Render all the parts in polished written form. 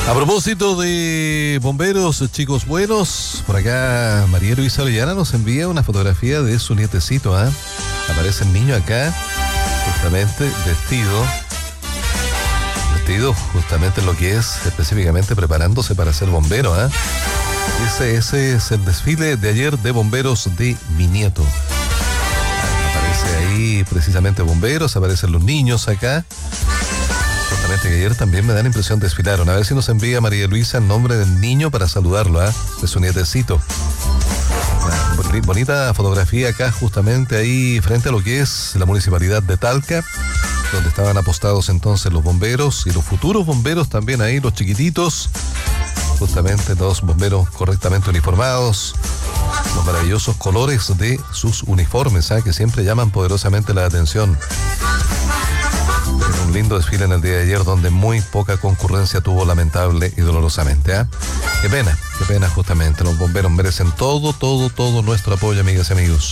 A propósito de bomberos, chicos buenos, por acá María Luisa Orellana nos envía una fotografía de su nietecito, Aparece el niño acá, justamente vestido justamente lo que es específicamente preparándose para ser bombero, Ese es el desfile de ayer de bomberos de mi nieto. Aparece ahí precisamente bomberos, aparecen los niños acá. Justamente que ayer también me da la impresión desfilaron. A ver si nos envía María Luisa el nombre del niño para saludarlo, de su nietecito. Bonita fotografía acá justamente ahí frente a lo que es la municipalidad de Talca, donde estaban apostados entonces los bomberos y los futuros bomberos también ahí, los chiquititos. Justamente todos bomberos correctamente uniformados, los maravillosos colores de sus uniformes, que siempre llaman poderosamente la atención. Un lindo desfile en el día de ayer donde muy poca concurrencia tuvo lamentable y dolorosamente. Qué pena justamente. Los bomberos merecen todo nuestro apoyo, amigas y amigos.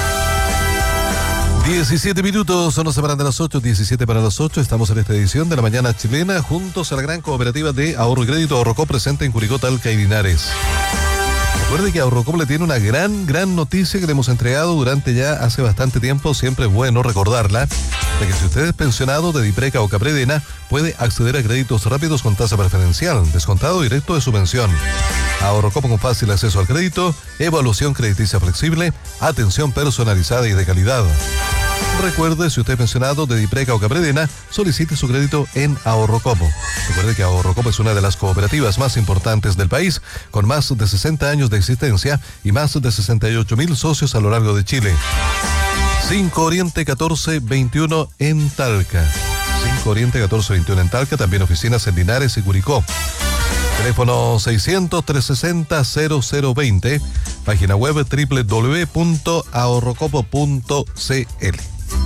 17 minutos, nos separan de las 8, 17 para las 8. Estamos en esta edición de la Mañana Chilena juntos a la gran cooperativa de ahorro y crédito Ahorrocop presente en Curicó, Talca y Linares. Recuerde que Ahorrocop le tiene una gran noticia que le hemos entregado durante ya hace bastante tiempo. Siempre es bueno recordarla, de que si usted es pensionado de Dipreca o Capredena, puede acceder a créditos rápidos con tasa preferencial, descontado directo de su pensión. Ahorrocop con fácil acceso al crédito, evaluación crediticia flexible, atención personalizada y de calidad. Recuerde, si usted es pensionado de Dipreca o Capredena, solicite su crédito en Ahorrocop. Recuerde que Ahorrocop es una de las cooperativas más importantes del país, con más de 60 años de existencia y más de 68,000 socios a lo largo de Chile. 5 Oriente 1421 en Talca. 5 Oriente 1421 en Talca, también oficinas en Linares y Curicó. Teléfono 600-360-0020, página web www.ahorrocopo.cl.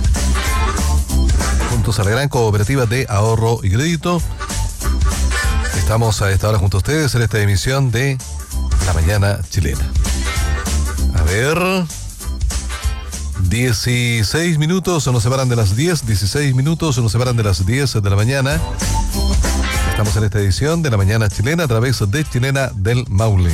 Juntos a la gran cooperativa de ahorro y crédito. Estamos a esta hora junto a ustedes en esta emisión de La Mañana Chilena. A ver, 16 minutos nos separan de las 10, 16 minutos nos separan de las 10 de la mañana. Estamos en esta edición de La Mañana Chilena a través de Chilena del Maule.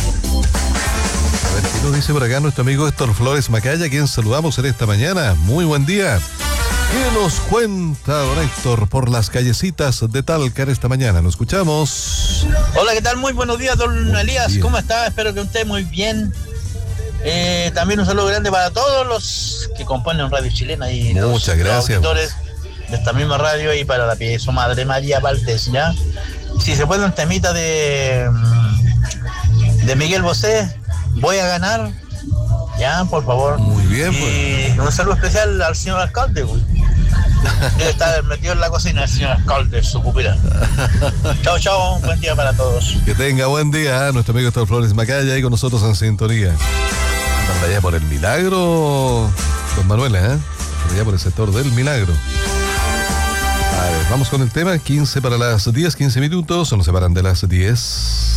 A ver, ¿qué nos dice por acá nuestro amigo Héctor Flores Macaya, a quien saludamos en esta mañana? Muy buen día. ¿Qué nos cuenta don Héctor por las callecitas de Talca en esta mañana? Lo escuchamos. Hola, ¿qué tal? Muy buenos días, don Elías. ¿Cómo está? Espero que esté muy bien. También un saludo grande para todos los que componen Radio Chilena y muchas gracias. Los auditores de esta misma radio, y para la su madre María Valdés, ¿ya? Si se puede un temita de Miguel Bosé, Voy a Ganar, ya, por favor. Muy bien, y un saludo especial al señor alcalde, güey. Debe estar metido en la cocina el señor alcalde, su pupila. Chao, buen día para todos. Que tenga buen día, nuestro amigo Héctor Flores Macaya, ahí con nosotros en sintonía. Andan allá por el Milagro, don Manuela, por allá por el sector del Milagro. A ver, vamos con el tema. 15 para las 10, 15 minutos, nos separan de las 10.